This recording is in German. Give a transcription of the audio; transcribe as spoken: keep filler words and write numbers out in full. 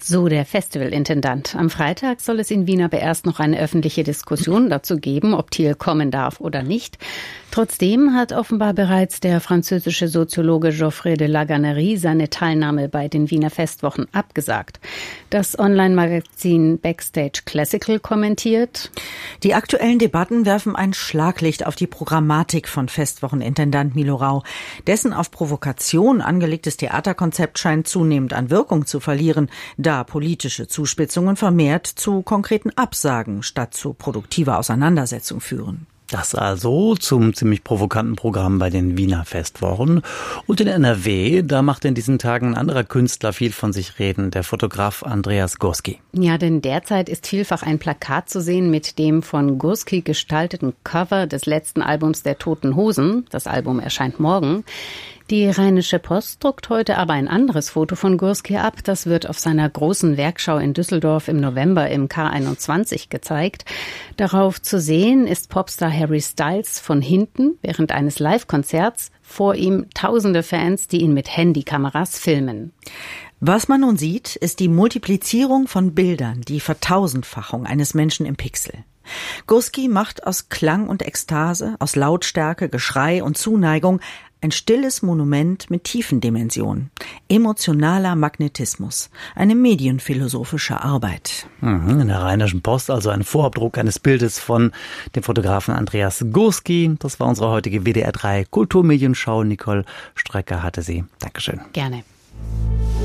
So der Festivalintendant. Am Freitag soll es in Wien aber erst noch eine öffentliche Diskussion dazu geben, ob Thiel kommen darf oder nicht. Trotzdem hat offenbar bereits der französische Soziologe Geoffrey de Laganerie seine Teilnahme bei den Wiener Festwochen abgesagt. Das Online-Magazin Backstage Classical kommentiert: Die aktuellen Debatten werfen ein Schlaglicht auf die Programmatik von Festwochenintendant Milo Rau. Dessen auf Provokation angelegtes Theaterkonzept scheint zunehmend an Wirkung zu verlieren, da politische Zuspitzungen vermehrt zu konkreten Absagen statt zu produktiver Auseinandersetzung führen. Das also zum ziemlich provokanten Programm bei den Wiener Festwochen. Und in N R W, da macht in diesen Tagen ein anderer Künstler viel von sich reden, der Fotograf Andreas Gursky. Ja, denn derzeit ist vielfach ein Plakat zu sehen mit dem von Gursky gestalteten Cover des letzten Albums der Toten Hosen. Das Album erscheint morgen. Die Rheinische Post druckt heute aber ein anderes Foto von Gursky ab. Das wird auf seiner großen Werkschau in Düsseldorf im November im K einundzwanzig gezeigt. Darauf zu sehen ist Popstar Harry Styles von hinten während eines Live-Konzerts. Vor ihm tausende Fans, die ihn mit Handykameras filmen. Was man nun sieht, ist die Multiplizierung von Bildern, die Vertausendfachung eines Menschen im Pixel. Gursky macht aus Klang und Ekstase, aus Lautstärke, Geschrei und Zuneigung ein stilles Monument mit tiefen Dimensionen. Emotionaler Magnetismus. Eine medienphilosophische Arbeit. Mhm, in der Rheinischen Post also ein Vorabdruck eines Bildes von dem Fotografen Andreas Gursky. Das war unsere heutige W D R drei Kulturmedienschau. Nicole Strecker hatte sie. Dankeschön. Gerne.